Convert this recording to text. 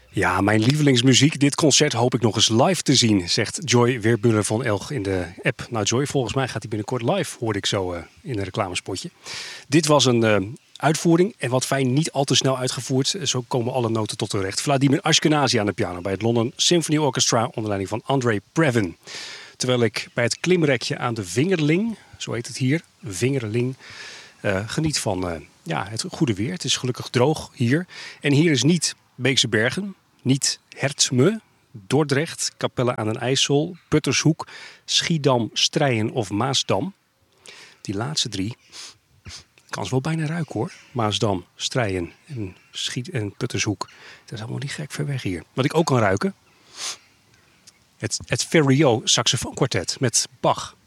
Ja, mijn lievelingsmuziek. Dit concert hoop ik nog eens live te zien, zegt Joy Weerbuller van Elg in de app. Nou Joy, volgens mij gaat hij binnenkort live, hoorde ik zo in een reclamespotje. Dit was een uitvoering en wat fijn, niet al te snel uitgevoerd. Zo komen alle noten tot hun recht. Vladimir Ashkenazi aan de piano bij het London Symphony Orchestra onder leiding van André Previn. Terwijl ik bij het klimrekje aan de Vingerling, zo heet het hier, Vingerling, geniet van het goede weer. Het is gelukkig droog hier. En hier is niet Beekse Bergen, niet Hertsme, Dordrecht, Capelle aan den IJssel, Puttershoek, Schiedam, Strijen of Maasdam. Die laatste drie kan ze wel bijna ruiken hoor. Maasdam, Strijen en Puttershoek. Dat is allemaal niet gek ver weg hier. Wat ik ook kan ruiken, het Ferriot saxofoonkwartet met Bach.